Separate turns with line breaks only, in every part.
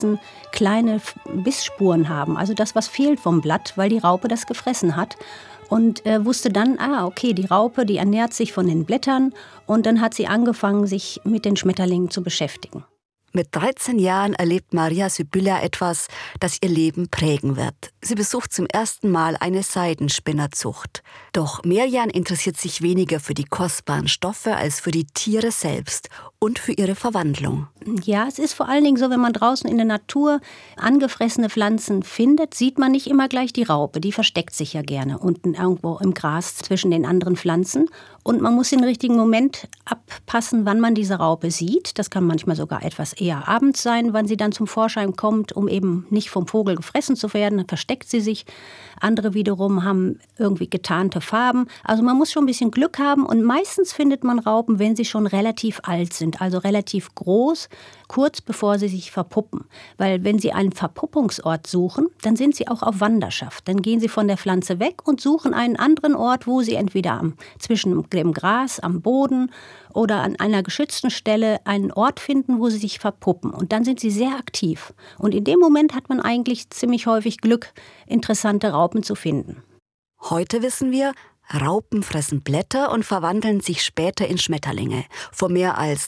kleine Bissspuren haben, also das, was fehlt vom Blatt, weil die Raupe das gefressen hat. Und wusste dann, okay, die Raupe, die ernährt sich von den Blättern. Und dann hat sie angefangen, sich mit den Schmetterlingen zu beschäftigen.
Mit 13 Jahren erlebt Maria Sibylla etwas, das ihr Leben prägen wird. Sie besucht zum ersten Mal eine Seidenspinnerzucht. Doch Mirjam interessiert sich weniger für die kostbaren Stoffe als für die Tiere selbst und für ihre Verwandlung.
Ja, es ist vor allen Dingen so, wenn man draußen in der Natur angefressene Pflanzen findet, sieht man nicht immer gleich die Raupe. Die versteckt sich ja gerne unten irgendwo im Gras zwischen den anderen Pflanzen. Und man muss den richtigen Moment abpassen, wann man diese Raupe sieht. Das kann manchmal sogar etwas eher abends sein, wann sie dann zum Vorschein kommt, um eben nicht vom Vogel gefressen zu werden. Dann versteckt sie sich. Andere wiederum haben irgendwie getarnte Farben. Also man muss schon ein bisschen Glück haben. Und meistens findet man Raupen, wenn sie schon relativ alt sind, also relativ groß, kurz bevor sie sich verpuppen. Weil wenn sie einen Verpuppungsort suchen, dann sind sie auch auf Wanderschaft. Dann gehen sie von der Pflanze weg und suchen einen anderen Ort, wo sie entweder zwischen dem Gras, am Boden oder an einer geschützten Stelle einen Ort finden, wo sie sich verpuppen. Und dann sind sie sehr aktiv. Und in dem Moment hat man eigentlich ziemlich häufig Glück, interessante Raupen zu finden.
Heute wissen wir, Raupen fressen Blätter und verwandeln sich später in Schmetterlinge. Vor mehr als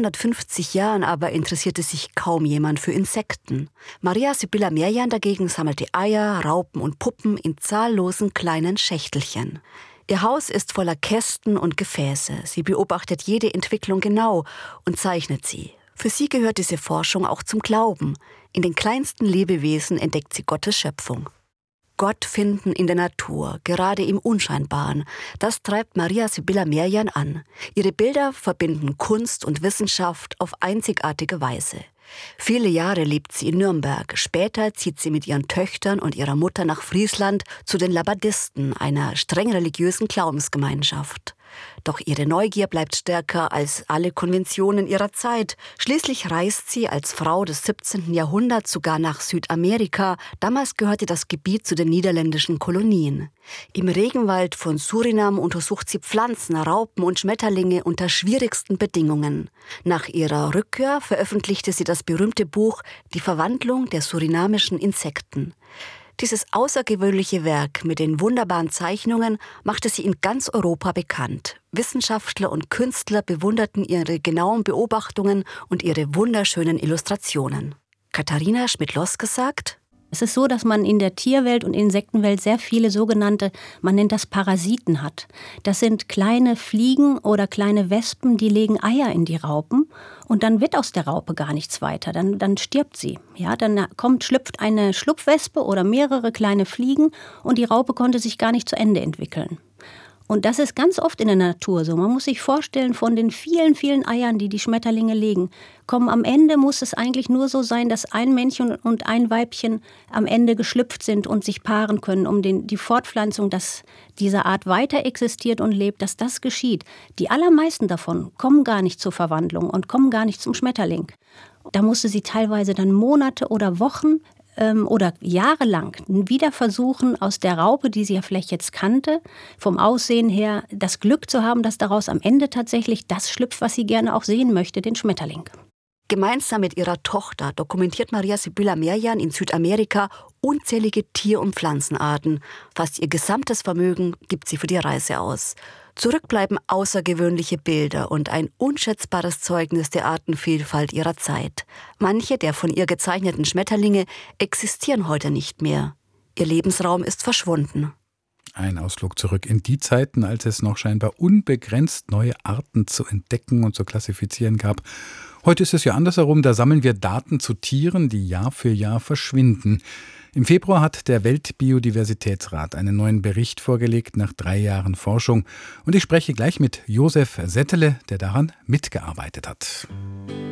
350 Jahren aber interessierte sich kaum jemand für Insekten. Maria Sibylla Mirjam dagegen sammelte Eier, Raupen und Puppen in zahllosen kleinen Schächtelchen. Ihr Haus ist voller Kästen und Gefäße. Sie beobachtet jede Entwicklung genau und zeichnet sie. Für sie gehört diese Forschung auch zum Glauben. In den kleinsten Lebewesen entdeckt sie Gottes Schöpfung. Gott finden in der Natur, gerade im Unscheinbaren. Das treibt Maria Sibylla Mirjam an. Ihre Bilder verbinden Kunst und Wissenschaft auf einzigartige Weise. Viele Jahre lebt sie in Nürnberg. Später zieht sie mit ihren Töchtern und ihrer Mutter nach Friesland zu den Labadisten, einer streng religiösen Glaubensgemeinschaft. Doch ihre Neugier bleibt stärker als alle Konventionen ihrer Zeit. Schließlich reist sie als Frau des 17. Jahrhunderts sogar nach Südamerika. Damals gehörte das Gebiet zu den niederländischen Kolonien. Im Regenwald von Surinam untersucht sie Pflanzen, Raupen und Schmetterlinge unter schwierigsten Bedingungen. Nach ihrer Rückkehr veröffentlichte sie das berühmte Buch »Die Verwandlung der surinamischen Insekten«. Dieses außergewöhnliche Werk mit den wunderbaren Zeichnungen machte sie in ganz Europa bekannt. Wissenschaftler und Künstler bewunderten ihre genauen Beobachtungen und ihre wunderschönen Illustrationen. Katharina Schmidt-Loske sagt:
Es ist so, dass man in der Tierwelt und Insektenwelt sehr viele sogenannte, man nennt das Parasiten hat. Das sind kleine Fliegen oder kleine Wespen, die legen Eier in die Raupen und dann wird aus der Raupe gar nichts weiter. Dann stirbt sie. Ja, dann schlüpft eine Schlupfwespe oder mehrere kleine Fliegen und die Raupe konnte sich gar nicht zu Ende entwickeln. Und das ist ganz oft in der Natur so. Man muss sich vorstellen, von den vielen, vielen Eiern, die die Schmetterlinge legen, am Ende muss es eigentlich nur so sein, dass ein Männchen und ein Weibchen am Ende geschlüpft sind und sich paaren können, um die Fortpflanzung, dass diese Art weiter existiert und lebt, dass das geschieht. Die allermeisten davon kommen gar nicht zur Verwandlung und kommen gar nicht zum Schmetterling. Da musste sie teilweise dann Monate oder Wochen oder jahrelang wieder versuchen, aus der Raupe, die sie ja vielleicht jetzt kannte, vom Aussehen her, das Glück zu haben, dass daraus am Ende tatsächlich das schlüpft, was sie gerne auch sehen möchte, den Schmetterling.
Gemeinsam mit ihrer Tochter dokumentiert Maria Sibylla Mirjam in Südamerika unzählige Tier- und Pflanzenarten. Fast ihr gesamtes Vermögen gibt sie für die Reise aus. Zurück bleiben außergewöhnliche Bilder und ein unschätzbares Zeugnis der Artenvielfalt ihrer Zeit. Manche der von ihr gezeichneten Schmetterlinge existieren heute nicht mehr. Ihr Lebensraum ist verschwunden.
Ein Ausflug zurück in die Zeiten, als es noch scheinbar unbegrenzt neue Arten zu entdecken und zu klassifizieren gab. Heute ist es ja andersherum, da sammeln wir Daten zu Tieren, die Jahr für Jahr verschwinden. Im Februar hat der Weltbiodiversitätsrat einen neuen Bericht vorgelegt nach 3 Jahren Forschung. Und ich spreche gleich mit Josef Settele, der daran mitgearbeitet hat.